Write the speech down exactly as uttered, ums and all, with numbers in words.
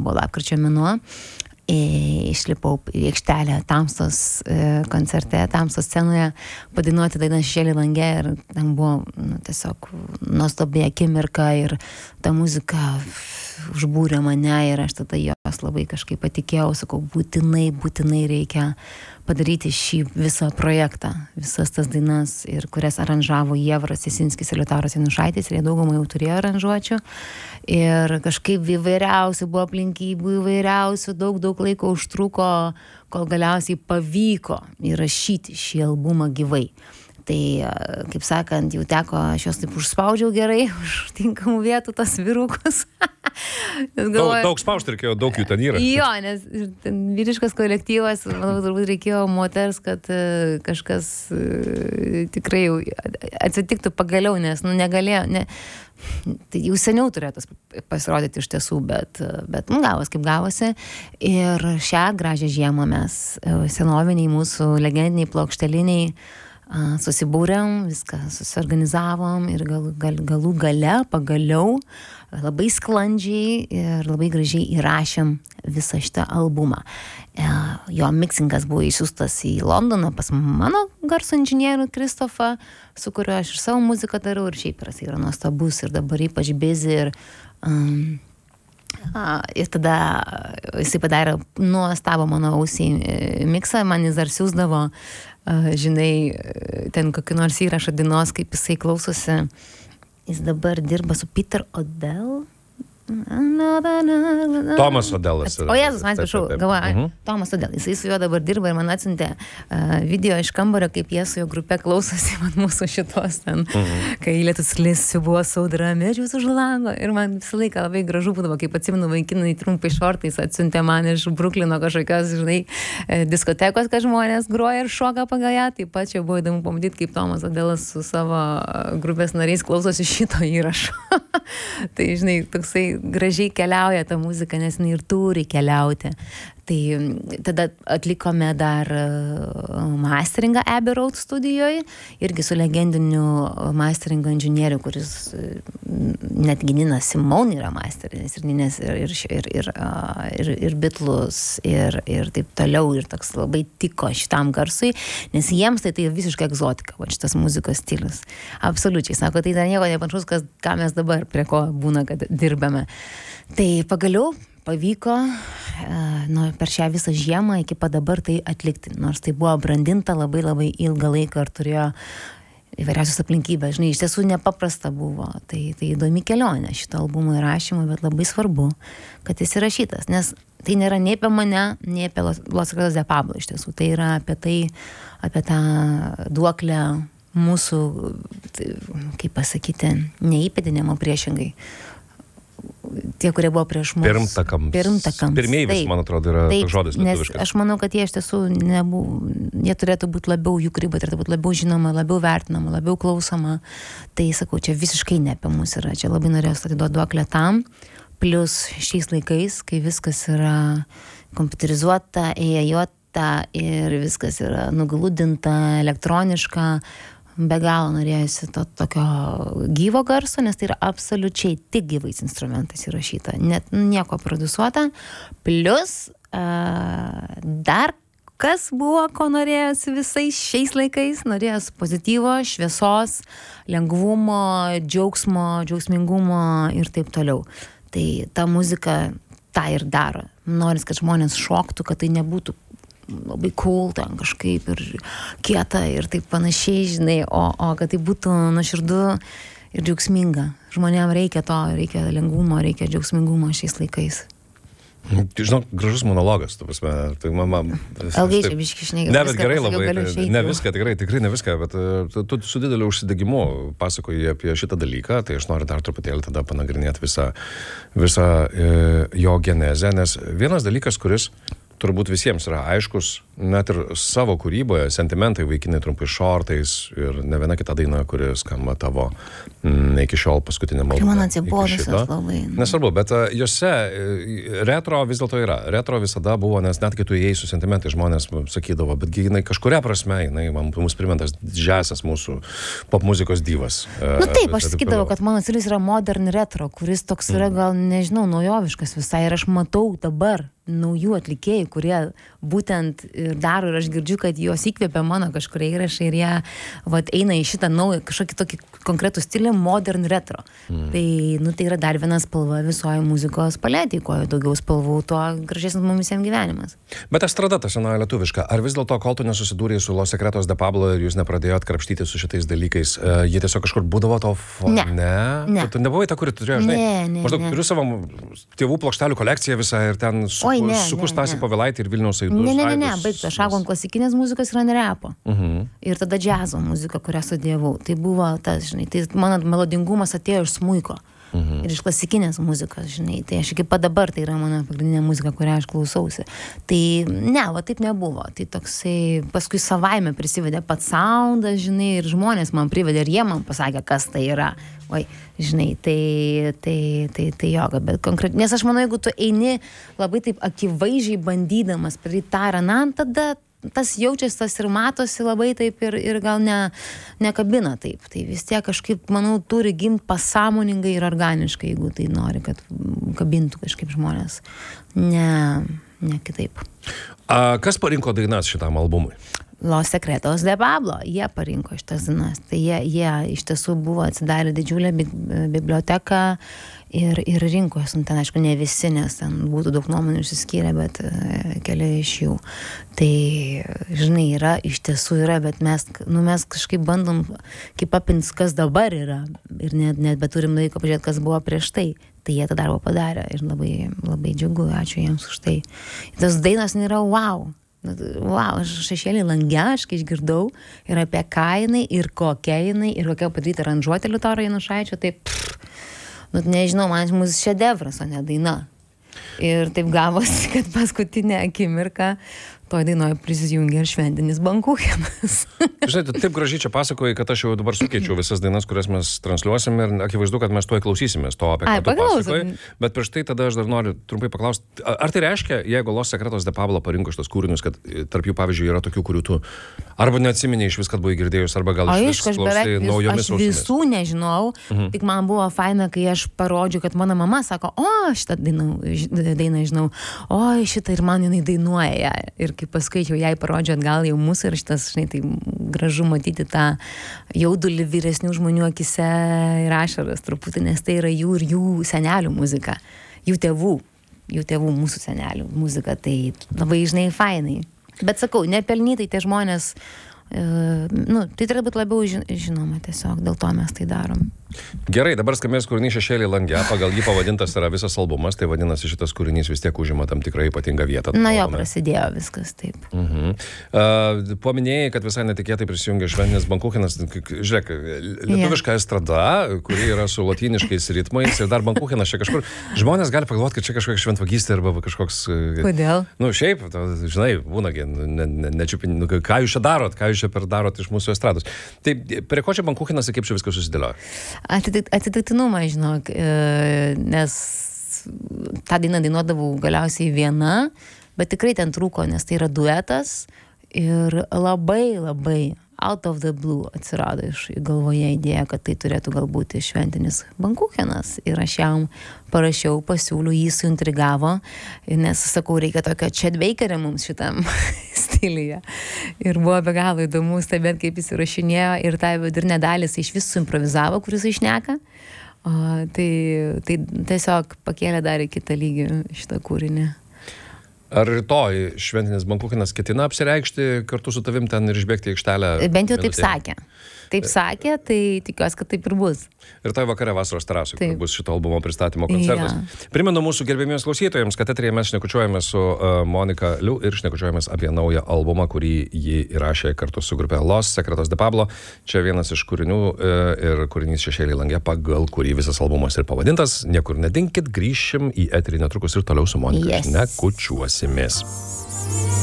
buvo lapkričio mėnuo. Išlipau į aikštelę Tamstos koncerte, Tamstos scenoje, padainuoti dainą Šešėliai lange ir ten buvo nu, tiesiog nuostabi akimirka ir ta muzika užbūrė mane ir aš tada jos labai kažkaip patikėjau, sakau, būtinai, būtinai reikia padaryti šį visą projektą, visas tas dainas, ir kurias aranžavo Ievras Jasinskis ir Liutauras Janušaitis, ir jie daugumą jau turėjo aranžuočių. Ir kažkaip įvairiausių buvo aplinkybių, įvairiausių, daug, daug laiko užtruko, kol galiausiai pavyko įrašyti šį albumą gyvai. Tai, kaip sakant, jau teko, aš jos taip užspaudžiau gerai, už tinkamų vietų tas vyrukus. Galvoju, daug, daug spausti reikėjo, daug jų ten yra. Jo, nes ten vyriškas kolektyvas, manau, turbūt reikėjo moters, kad kažkas tikrai jau atsitiktų pagaliau, nes nu, negalėjo, ne, tai jau seniau turėtų pasirodyti iš tiesų, bet, bet nu, gavos kaip gavosi. Ir šią gražią žiemą mes senoviniai mūsų legendiniai plokšteliniai susibūrėm, viską susiorganizavom ir gal, gal, galų gale, pagaliau, labai sklandžiai ir labai gražiai įrašėm visą šitą albumą. Jo mixingas buvo išsiųstas į Londoną pas mano garso inžinierių Kristofą, su kuriuo aš ir savo muziką darau, ir šiaip yra, yra nuostabus ir dabar ypač busy ir um, A, ir tada jisai padarė nuostabą mano ausiai miksą, man jis dar siūsdavo, žinai, ten kokį nors įrašą dainos, kaip jisai klausosi. Jis dabar dirba su Peter O'Dell. Tomas Odelas. O Jėzus, man atsiprašau, galvoju, uh-huh. Tomas Odel, jisai su juo dabar dirba ir man atsiuntė uh, video iš kambario, kaip jie su jo grupe klausosi man mūsų šitos ten, uh-huh. kai lietus lisiu buvo saudra, medžius už lango, ir man visą laiką labai gražu būdavo, kaip atsimenu, vaikinai trumpai šortais atsiuntė man iš Bruklino kažkokios, žinai, diskotekos, kad žmonės groja ir šoka pagal ją, taip pat čia buvo įdomu pamatyti, kaip Tomas Odelas su savo grupės nariais klausosi šito įrašo. Tai, žinai, toksai gražiai keliauja ta muzika, nes jinai ir turi keliauti. Tai tada atlikome dar masteringą Abbey Road studijoje, irgi su legendiniu masteringo inžinieriu, kuris netgi Nina Simone yra masterinis, ir, Nines, ir, ir, ir, ir, ir Beatlus, ir, ir taip toliau, ir toks labai tiko šitam garsui, nes jiems tai tai visiškai egzotika, va šitas muzikos stilius. Absoliučiai, sako, tai dar nieko nepanašaus, kas, ką mes dabar prie ko būna, kad dirbame. Tai pagaliau pavyko nu, per šią visą žiemą iki pat dabar tai atlikti, nors tai buvo brandinta labai labai ilgą laiką ir turėjo įvairiausios aplinkybės, žinai, iš tiesų nepaprasta buvo, tai, tai įdomi kelionė šito albumo įrašymo, bet labai svarbu, kad jis įrašytas, nes tai nėra nei apie mane, nei apie Los Secretos de Pablo, iš tiesų, tai yra apie tai, apie tą duoklę mūsų, tai, kaip pasakyti, neįpėdinimo priešingai. Tie, kurie buvo prieš mus. Pirmtakams. Pirmtakams. Pirmeivis, man atrodo, yra taip, žodis lietuviškas. Nes aš manau, kad jie iš tiesų nebu, jie turėtų būti labiau, jų kūryba turėtų būti labiau žinoma, labiau vertinama, labiau klausoma. Tai, sakau, čia visiškai ne apie mus yra. Čia labai norėjau atiduoti duoklę tam. Plus šiais laikais, kai viskas yra kompiuterizuota, ėjota ir viskas yra nugludinta, elektroniška, be galo norėjusi to tokio gyvo garso, nes tai yra absoliučiai tik gyvais instrumentais įrašyta, net nieko produsuota. Plus uh, dar kas buvo, ko norėjusi visais šiais laikais, norėjusi pozityvo, šviesos, lengvumo, džiaugsmo, džiaugsmingumo ir taip toliau. Tai ta muzika tą ir daro. Noris, kad žmonės šoktų, kad tai nebūtų labai cool ten kažkaip ir kieta ir taip panašiai, žinai, o, o kad tai būtų nuoširdu ir džiaugsminga. Žmonėm reikia to, reikia lengvumo, reikia džiaugsmingumo šiais laikais. Žinau, gražus monologas, tu prasme, tai mama... Ilgai čia biški šnekėjau. Ne, bet gerai labai, ne viską, tikrai, tikrai ne viską, bet tu, tu su dideliu užsidegimu pasakoji apie šitą dalyką, tai aš noriu dar truputėlį tada panagrinėti visą, visą e, jo genezę, nes vienas dalykas, kuris turbūt visiems yra aiškus, net ir savo kūryboje, sentimentai, vaikinai trumpai šortais ir ne viena kita daina, kuri skamba tavo m, iki šiol paskutinėm albume. Man atsibodusios labai. Nesvarbu, bet uh, jose uh, retro vis dėlto yra. Retro visada buvo, nes net kai tu įėjai su sentimentai, žmonės sakydavo, bet jinai kažkuria prasme, jinai man mums primintas didžiasias mūsų popmuzikos divas. Uh, nu taip, aš sakydavau, kad mano stilius yra modern retro, kuris toks yra gal, nežinau, naujoviškas visai ir aš matau dabar naujų atlikėjų, kurie būtent ir daro ir aš girdžiu, kad jos įkvėpia mano kažkurie įrašai ir jie vat, eina į šitą naują, kažkokį tokį konkretų stilių modern retro. Mm. Tai, nu, tai yra dar viena spalva visoje muzikos paletėje, kuo daugiau spalvų, tuo gražesnis mums visiems gyvenimas. Bet estrada ta senoji lietuviška, ar vis dėlto, kol tu nesusidūrėjai su Los Secretos de Pablo ir jūs nepradėjot krapštyti su šitais dalykais, uh, jie tiesiog kažkur būdavo to fone? Ne. ne. Tu nebuvai ta, kuri turėjo, žinai, ne, ne, maždaug ne. turiu savo tėvų plokštelių kolekciją visą ir ten su, Oi, ne, sukus ne, Stasį ne. Povilaitį ir Vilniaus Aidus. Ne, ne, ne, ne, baigtų, aš augau ant klasikinės muzikos ir ant repo. Uh-huh. Ir tada džiazo muzika, kurią studijavau. Tai buvo tas, žinai, tai mano melodingumas atėjo iš smuiko. Mhm. Ir iš klasikinės muzikos, žinai, tai aš iki pat dabar tai yra mano pagrindinė muzika, kurią aš klausausi. Tai ne, va taip nebuvo. Tai toksai, paskui savaime prisivedė pats soundas, žinai, ir žmonės man privedė ir jie man pasakė, kas tai yra. Oi, žinai, tai, tai, tai, tai joga, bet konkrečiai, nes aš manau, jeigu tu eini labai taip akivaizdžiai bandydamas padaryti tą ir aną, tada tas jaučiasi, tas ir matosi labai taip ir, ir gal ne, nekabina taip. Tai vis tiek kažkaip, manau, turi gimti pasąmoningai ir organiškai, jeigu tai nori, kad kabintų kažkaip žmonės. Ne, ne kitaip. A, kas parinko dainas šitam albumui? Los Secretos de Pablo, jie parinko šitas dainas. Tai jie, jie iš tiesų buvo atsidarę didžiulę bi biblioteką ir, ir rinkojas. Nu, ten, aišku, ne visi, nes ten būtų daug nuomonių išsiskyrę, bet uh, keli iš jų. Tai, žinai, yra, iš tiesų yra, bet mes, nu, mes kažkaip bandom kaip apins, kas dabar yra. Ir net, net bet turim laiko pažiūrėti, kas buvo prieš tai. Tai jie tą darbą padarė ir labai, labai džiugu, ačiū jiems už tai. Ir tas dainas nėra wow. Wow, aš šešėlį lange, aš kai išgirdau ir apie ką jinai, ir kokia jinai, ir kokia padaryta aranžuotė Liutauro Janušaičio, tai pff, nu, nežinau, man mūsų šedevras, o ne daina. Ir taip gavosi, kad paskutinę akimirką toj dainoje prisijungė ir šventinis Bankuchenas. Žinai, tu taip gražiai čia pasakoji, kad aš jau dabar sukeičiau visas dainas, kurias mes transliuosim ir akivaizdu, kad mes tuoj klausysimės to, apie ką tu pasakoji. Bet prieš tai tada aš dar noriu trumpai paklausti, ar tai reiškia, jeigu Los Secretos de Pablo parinko šitos kūrinius, kad tarp jų, pavyzdžiui, yra tokių, kurių tu arba neatsimeni iš vis, kad buvai girdėjus, arba gal iš vis klausai naujomis ausimis? Aš visų nežinau, mhm. Tik man buvo faina, kai aš parodžiu, kad mano mama sako, o, šitą dainą, dainą žinau, o, šitą ir man jinai dainuoja. Ir kai paskui jau jai parodžiu atgal jau mūsų ir šitas, žinai, tai gražu matyti tą jaudulį vyresnių žmonių akise ir ašaras truputį, nes tai yra jų ir jų senelių muzika, jų tėvų, jų tėvų mūsų senelių muzika, tai labai, žinai, fainai. Bet sakau, nepelnytai tie žmonės, e, nu, tai turi būti labiau žinoma tiesiog, dėl to mes tai darom. Gerai, dabar skambės kūrinys Šešėlį lange, pagal jį pavadintas yra visas albumas, tai vadinasi šitas kūrinys vis tiek užima tam tikrą ypatingą vietą. Na jo, prasidėjo viskas taip. Mhm. Uh, paminėjai, kad visai netikėtai prisijungė šventinis Bankuchenas. Žiūrėk, lietuviška yeah. estrada, kuri yra su lotyniškais ritmais ir dar Bankuchenas čia kažkur. Žmonės gali pagalvoti, kad čia kažkokia šventvagystė arba kažkoks... Kodėl? Nu, šiaip, ta, žinai, būnagi, ne, ne, nečiupin, nu, ką jūs čia darot, ką jūs čia per darot iš mūsų estrados. Tai prie ko čia Bankuchenas ir kaip čia viskas susidėlioja? Atsitiktinumą, žinok, nes tą dainą dainuodavau galiausiai viena, bet tikrai ten trūko, nes tai yra duetas ir labai, labai out of the blue atsirado iš galvoje idėja, kad tai turėtų galbūt šventinis Bankuchenas. Ir aš jam parašiau, pasiūliau, jį suintrigavo, nes, sakau, reikia tokio Chet Bakerio mums šitam stiliuje. Ir buvo be galo įdomu stebėti, kaip jis įrašinėjo ir tą vidurinę dalį iš vis suimprovizavo, kuris išneka. O, tai, tai tiesiog pakėlė dar į kitą lygį šitą kūrinį. Ar rytoj šventinis Bankuchenas ketina apsireikšti kartu su tavim ten ir išbėgti į aikštelę? Bent jau taip sakė. Taip sakė, tai tikiuosi, kad taip ir bus. Ir tai vakare vasaros terasui, kur bus šito albumo pristatymo koncertas. Ja. Primenu mūsų gerbėmiems klausytojams, kad eteryje mes šnekučiuojame su uh, Monika Liu ir šnekučiuojamės apie naują albumą, kurį ji įrašė kartu su grupė Los Secretos de Pablo. Čia vienas iš kūrinių uh, ir kūrinys Šešėlį lange, pagal kurį visas albumas ir pavadintas. Niekur nedinkit, grįšim į eterį netrukus ir toliau su Monika yes. šnekučiuosimės.